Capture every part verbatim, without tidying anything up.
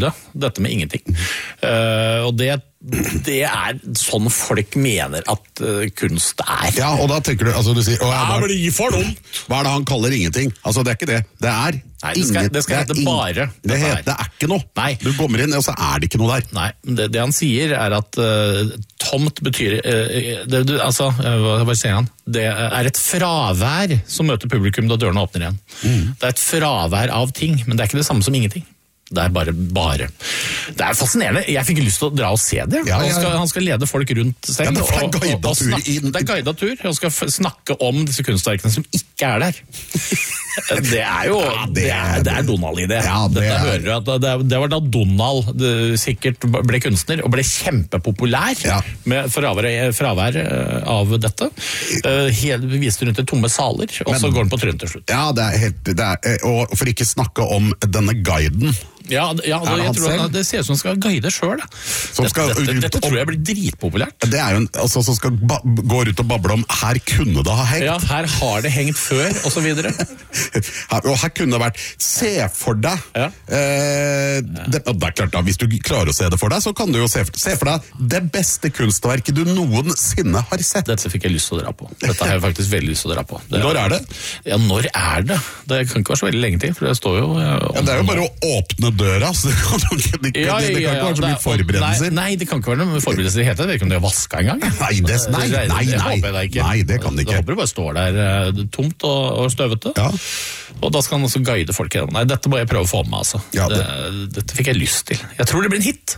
bilde, dette med ingenting. Uh, og det det er sånn folk mener at uh, kunst er. Ja, og da tenker du, altså du sier, ja, det blir for dumt. Hva er det han kaller ingenting? Altså det er ikke det, det er Nei, det skal, det skal hete bare. Det, het, det er ikke noe. Nei. Du kommer inn, og så er det ikke noe der. Nei, det, det han sier er at uh, tomt betyr, uh, det, du, altså, uh, hva, hva sier han? Det er et fravær som møter publikum da dørene åpner igjen. Mm. Det er et fravær av ting, men det er ikke det samme som ingenting. Det er bare, bare. Det er fascinerende. Jeg fikk lyst til å dra og se det. Ja, ja, ja. Han, skal, han skal lede folk rundt selv. Ja, det er guidet og, og snakke, tur inn. Det er guidet tur. Han skal f- snakke om disse kunstverkene som ikke er der. Det er jo, ja, det, er, det er Donald i det. Ja, det, Dette er, hører du at det, det var da Donald det, sikkert ble kunstner, og ble kjempepopulær ja. med fravær, fravær av dette. Helt viste rundt i tomme saler, og så går han på trønn til slutt. Ja, det er helt, det er, og for ikke snakke om denne guiden. Ja, ja det, jeg tror at det ser ut som han skal guide selv. Dette, dette, dette tror jeg blir dritpopulært. Det er jo en altså, som skal ba- gå ut og bable om her kunne det ha hengt. Ja, her har det hengt før, og så videre. her, og her kunne det vært, se for deg, ja. eh, det, det er klart da, hvis du klarer å se det for deg, så kan du jo se, se for deg det beste kunstverket du noensinne har sett. Dette fikk jeg lyst til å dra på. Dette har jeg faktisk veldig lyst til å dra på. Det, når er det? Ja, når er det? Det kan ikke være så veldig lenge til, for det står jo... Ja, ja, det er jo bare å åpne døra, så det kan, det, det, det, ja, ja, ja, det kan ikke være så mye forberedelser. Nei, nei, det kan ikke være noe forberedelser i heter. Det vet ikke om de har vasket en gang. Nei, det, nei, nei, nei, det håper jeg da ikke. Nei, det kan det ikke. Jeg håper det bare står der uh, tomt og, og støvete. Ja. Og da skal han også guide folk igjen. Nei, dette må jeg prøve å få med meg, altså. Ja, det... Det, dette fikk jeg lyst til. Jeg tror det blir en hit.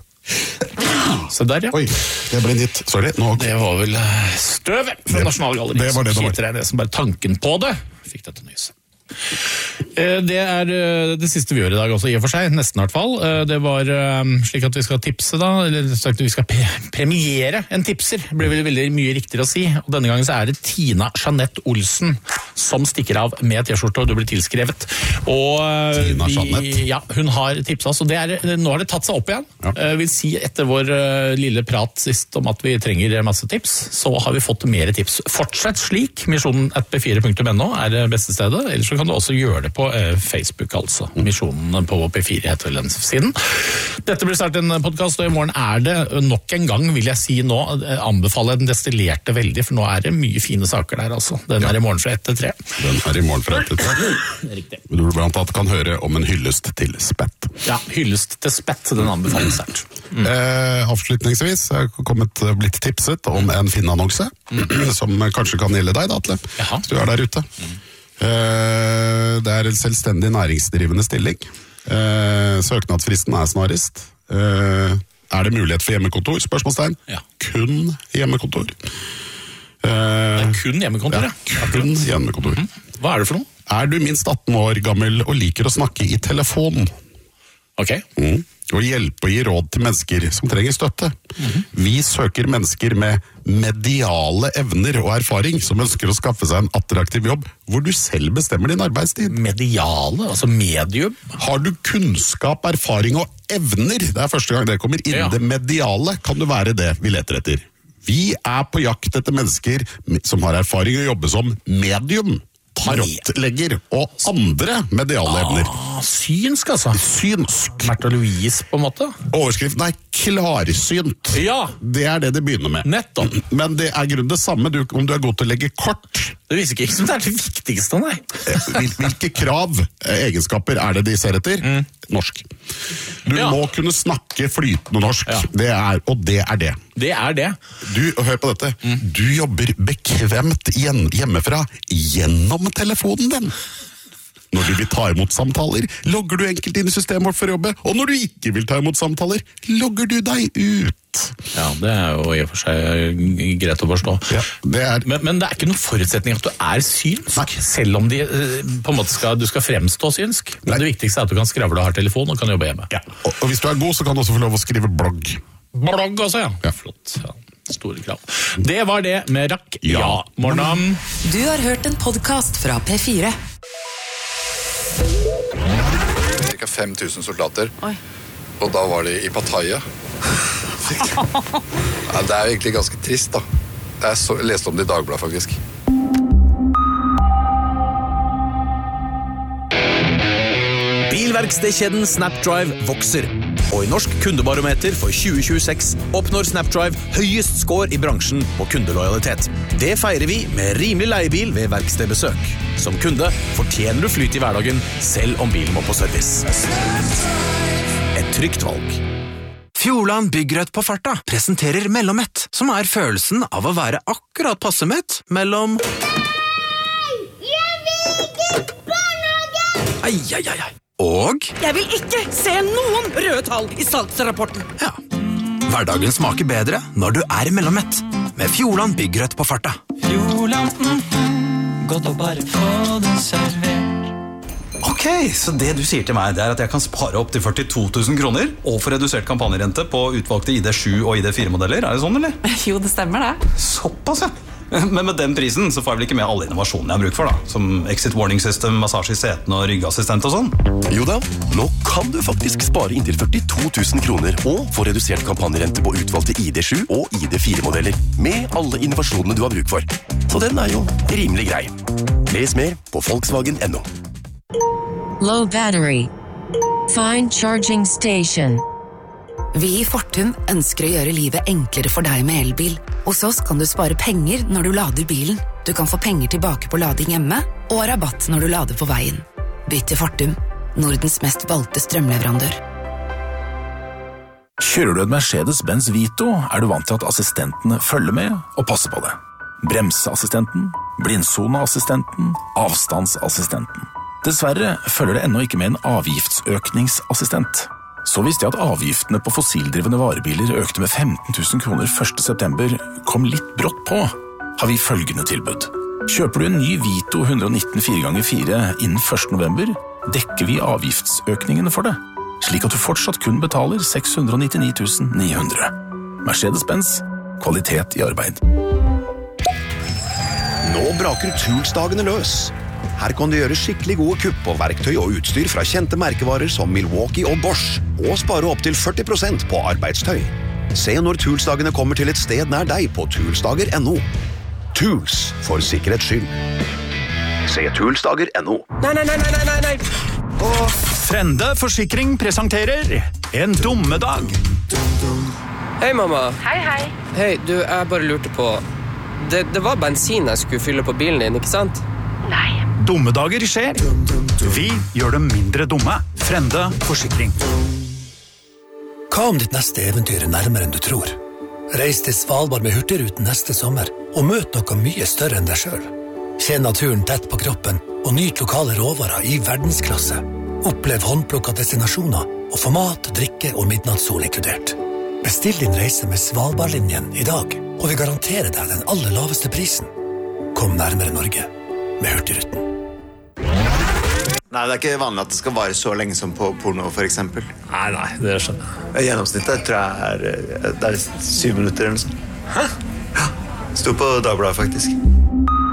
Se der, ja. Oi, det ble en hit. Sorry. Nå... Det var vel støvet fra Nasjonalgalleriet. Det var det det var. Skiter jeg i det som bare tanken på det. Fikk dette nyset. Det er det siste vi gjør i dag også, i og for seg, nesten i hvert fall. Det var slik at vi skal tipse da, eller sagt vi skal premiere en tipser, det blir vel veldig mye riktigere å si. Og denne gangen så er det Tina Jeanette Olsen som stikker av med T-skjorte, og du blir tilskrevet. Og Tina vi, Jeanette. ja, hun har tipset oss, og det er, nå har det tatt seg opp igjen. Ja. Jeg vil si etter vår lille prat sist om at vi trenger masse tips, så har vi fått mer tips. Fortsett slik, misjonen at p fire punktum n o er det beste stedet, ellers så kan du også gjøre det på Facebook, altså. Misjonen på P fire heter vel den siden. Dette blir snart en podcast, og i morgen er det nok en gang, vil jeg si nå, anbefale den destillerte veldig, for nå er det mye fine saker der, altså. Den er i morgen fra ett til tre. Den er i morgen fra ett til tre. Riktig. Du blant annet kan høre om en hyllest til spett. Ja, hyllest til spett, den anbefales sterkt. Mm. Eh, avslutningsvis har jeg kommet, blitt tipset om en Finn-annonse, mm. som kanskje kan gjelde deg, da, Atle, Jaha. hvis du er der ute. Mm. Det er en selvstendig næringsdrivende stilling. Søknadsfristen er snarest. Er det mulighet for hjemmekontor? Spørsmålstegn. Ja. Kun hjemmekontor. Det er kun hjemmekontor, ja. ja. Kun hjemmekontor. Mm-hmm. Hva er det for noe? Er du minst atten år gammel og liker å snakke i telefon? Ok. Mm. Og hjelpe og gi råd til mennesker som trenger støtte. Mm-hmm. Vi søker mennesker med mediale evner og erfaring som ønsker å skaffe seg en attraktiv jobb hvor du selv bestemmer din arbeidstid. Mediale? Altså medium? Har du kunnskap, erfaring og evner? Det er første gang det kommer inn. Ja. Det mediale kan du være det vi leter etter. Vi er på jakt etter mennesker som har erfaring å jobbe som medium, tarotlegger og andre mediale evner. Ah, synsk altså. Synsk. Märtha Louise på en måte. Overskriften er klarsynt. Ja. Det er det det begynner med. Nettopp. Men det er grunn det samme du, om du er god til å legge kort. Det viser ikke som det er det viktigste, nei. Hvilke krav, egenskaper er det de ser etter? Mm. Norsk. Du ja. må kunne snakke flytende norsk, ja. det er, og det er det. Det er det. Du, hør på dette, mm. du jobber bekvemt hjemmefra gjennom telefonen din. Når du vil ta imot samtaler, logger du enkelt inn i systemet vårt for å jobbe, og når du ikke vil ta imot samtaler, logger du deg ut. Ja, det er jo i og for seg greit å forstå. Ja, det er... men, men det er ikke noen forutsetning at du er synsk, Nei. selv om de, på en måte skal, du skal fremstå synsk. Men Nei. det viktigste er at du kan skravle og har telefon og kan jobbe hjemme. Ja. Og, og hvis du er god, så kan du også få lov å skrive blogg. Blogg også, ja. ja. Flott, ja. Store krav. Det var det med Rakk. Ja, ja. Morgen. Du har hørt en podcast fra P fire. Cirka fem tusen soldater. Oi. Og da var de i Pattaya. Ja, det er jo egentlig ganske trist, da. Jeg, så, jeg leste om det i Dagbladet, faktisk. Bilverkstedkjeden Snapdrive vokser. Og i Norsk kundebarometer for tjue tjueseks oppnår Snapdrive høyest score i bransjen på kundelojalitet. Det feirer vi med rimelig leiebil ved verkstedbesøk. Som kunde fortjener du flyt i hverdagen, selv om bilen må på service. Et trygt valg. Fjordland Byggrødt på farta presenterer Mellommett, som er følelsen av å være akkurat passe mett mellom... Jeg vil ikke barnehage! Ai, ai, ai, ai. Og... Jeg vil ikke se noen røde tall i salgsrapporten. Ja. Hverdagen smaker bedre når du er Mellommett, med Fjordland Byggrødt på farta. Fjordland, mm, godt å bare få det servert. Ok, så det du sier til meg, det er at jeg kan spare opp til førtito tusen kroner og få redusert kampanjerente på utvalgte I D sju og I D fire modeller. Er det sånn, eller? Jo, det stemmer det. Såpass, ja. Men med den prisen så får jeg vel ikke med alle innovasjonene jeg har bruk for, da. Som exit warning system, massasje I setene og ryggassistent og sånn. Jo da, nå kan du faktisk spare inntil førtito tusen kroner og få redusert kampanjerente på utvalgte I D sju og I D fire modeller med alle innovasjonene du har bruk for. Så den er jo rimelig grei. Les mer på Volkswagen punktum no. Low battery. Find charging station. Vi I Fortum ønsker å gjøre livet enklere for deg med elbil. Hos oss kan du spare penger når du lader bilen. Du kan få penger tilbake på lading hjemme, og rabatt når du lader på veien. Bytt til Fortum, Nordens mest valgte strømleverandør. Kjører du et Mercedes-Benz Vito, er du vant til at assistentene følger med og passer på det. Bremseassistenten, blindsoneassistenten, avstandsassistenten. Dessverre følger det ennå ikke med en avgiftsøkningsassistent. Så visste jeg at avgiftene på fossildrivende varebiler økte med femten tusen kroner første september, kom litt brått på, har vi følgende tilbud. Kjøper du en ny Vito one nineteen fire ganger fire innen første november, dekker vi avgiftsøkningene for det, slik at du fortsatt kun betaler seks hundre nittini tusen ni hundre. Mercedes-Benz, kvalitet I arbeid. Nå braker Toolsdagene løs. Her kan du gjøre skikkelig gode kupp på verktøy og utstyr fra kjente merkevarer som Milwaukee og Bosch, og spare opp til førti prosent på arbeidstøy. Se når Toolsdagene kommer til et sted nær deg på toolsdager punktum no. Tools, for sikkerhets skyld. Se toolsdager punktum no. Nei, nei, nei, nei, nei, nei. Og Frende Forsikring presenterer En dummedag. Hei, mamma. Hei, hei. Hei, du, jeg bare lurte på... Det, det var bensin jeg skulle fylle på bilen din, ikke sant? Nei. Dummedager skjer. Vi gjør dem mindre dumme. Frende Forsikring. Hva om ditt neste eventyr er nærmere enn du tror? Reis til Svalbard med Hurtigruten neste sommer, og møt noe mye større enn deg selv. Kjenn naturen tett på kroppen, og nyt lokale råvarer I verdensklasse. Opplev håndplukket destinasjoner, og få mat, drikke og midnattssol inkludert. Bestill din reise med Svalbardlinjen I dag, og vi garanterer deg den aller laveste prisen. Kom nærmere Norge med Hurtigruten. Nei, det er ikke vanlig at det skal vare så lenge som på porno, for eksempel. Nei, nei, det skjønner jeg. Gjennomsnittet tror jeg er, det er syv minutter eller noe sånt. Hæ? Ja, stod på Dagbladet faktisk.